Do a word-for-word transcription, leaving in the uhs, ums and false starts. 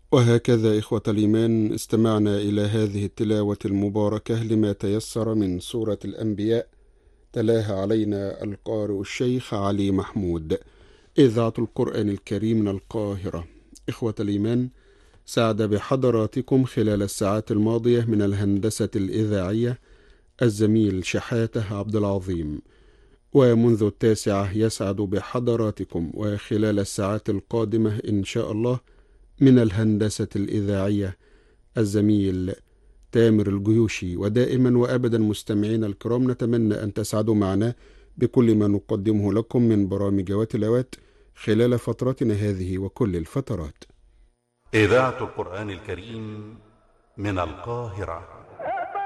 وهكذا إخوة الإيمان استمعنا إلى هذه التلاوة المباركة لما تيسر من سورة الأنبياء، تلاها علينا القارئ الشيخ علي محمود، إذاعة القرآن الكريم من القاهرة. إخوة الإيمان، سعد بحضراتكم خلال الساعات الماضية من الهندسة الإذاعية الزميل شحاته عبد العظيم، ومنذ التاسعة يسعد بحضراتكم وخلال الساعات القادمة إن شاء الله من الهندسة الإذاعية الزميل تامر الجيوشي. ودائما وأبدا مستمعين الكرام، نتمنى أن تسعدوا معنا بكل ما نقدمه لكم من برامج وتلاوات خلال فترتنا هذه وكل الفترات. إذاعة القرآن الكريم من القاهرة.